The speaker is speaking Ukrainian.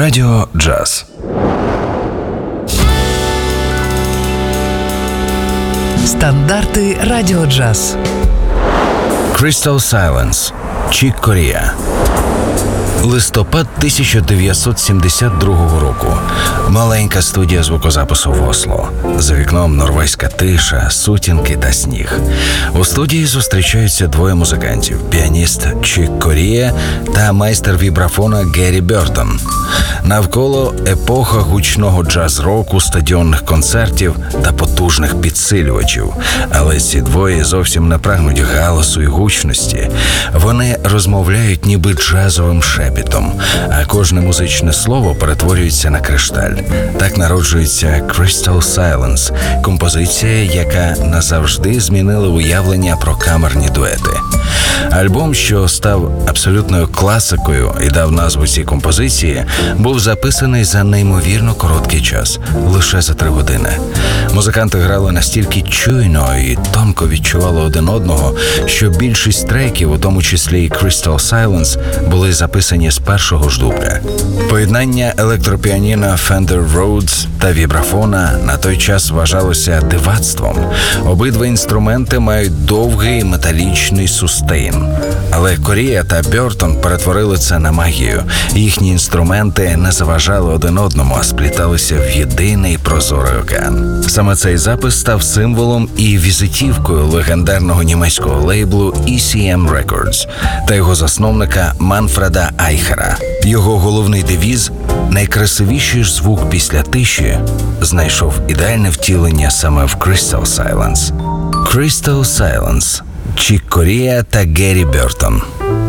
Радіо Джаз. Стандарти Радіо Джаз. Crystal Silence. Чік Корія. Листопад 1972 року. Маленька студія звукозапису в Осло. За вікном норвезька тиша, сутінки та сніг. У студії зустрічаються двоє музикантів – піаніст Чік Корія та майстер вібрафона Гері Бертон. Навколо епоха гучного джаз-року, стадіонних концертів та потужних підсилювачів. Але ці двоє зовсім не прагнуть галасу і гучності. Вони розмовляють ніби джазовим шепітом, а кожне музичне слово перетворюється на кришталь. Так народжується Crystal Silence – композиція, яка назавжди змінила уявлення про камерні дуети. Альбом, що став абсолютною класикою і дав назву цій композиції, був записаний за неймовірно короткий час – лише за 3 години. Музиканти грали настільки чуйно і тонко відчували один одного, що більшість треків, у тому числі і Crystal Silence, були записані з першого ж дубля. Поєднання електропіаніно Fender Rhodes та вібрафона на той час вважалося дивацтвом. Обидва інструменти мають довгий металічний сустейн. Але Корія та Бертон перетворили це на магію. Їхні інструменти не заважали один одному, а спліталися в єдиний прозорий океан. Саме цей запис став символом і візитівкою легендарного німецького лейблу ECM Records та його засновника Манфреда Айхера. Його головний девіз «Найкрасивіший ж звук після тиші» знайшов ідеальне втілення саме в Crystal Silence. Crystal Silence. Чік Корія та Гері Бертон.